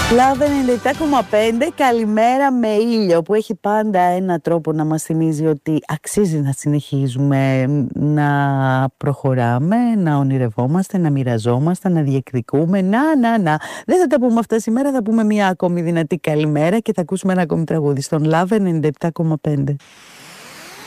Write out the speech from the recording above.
Love 97,5, καλημέρα με ήλιο, που έχει πάντα ένα τρόπο να μας θυμίζει ότι αξίζει να συνεχίζουμε, να προχωράμε, να ονειρευόμαστε, να μοιραζόμαστε, να διεκδικούμε. Να. Δεν θα τα πούμε αυτά σήμερα, θα πούμε μια ακόμη δυνατή καλημέρα και θα ακούσουμε ένα ακόμη τραγούδι στον Love 97,5.